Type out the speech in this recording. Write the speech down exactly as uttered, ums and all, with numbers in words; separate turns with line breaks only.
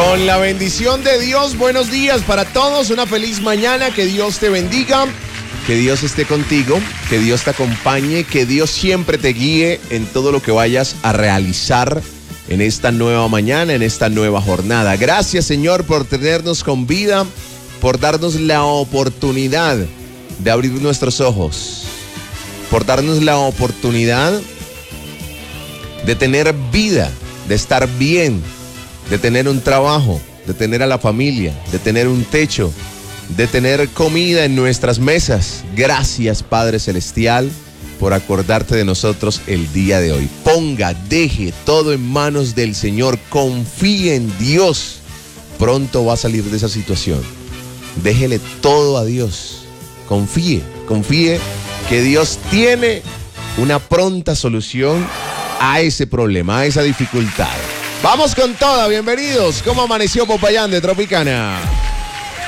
Con la bendición de Dios, buenos días para todos, una feliz mañana, que Dios te bendiga, que Dios esté contigo, que Dios te acompañe, que Dios siempre te guíe en todo lo que vayas a realizar en esta nueva mañana, en esta nueva jornada. Gracias, Señor, por tenernos con vida, por darnos la oportunidad de abrir nuestros ojos, por darnos la oportunidad de tener vida, de estar bien, de tener un trabajo, de tener a la familia, de tener un techo, de tener comida en nuestras mesas. Gracias, Padre Celestial, por acordarte de nosotros el día de hoy. Ponga, deje todo en manos del Señor, confíe en Dios. Pronto va a salir de esa situación. Déjele todo a Dios. Confíe, confíe que Dios tiene una pronta solución a ese problema, a esa dificultad. Vamos con toda, bienvenidos. ¿Cómo amaneció Popayán de Tropicana?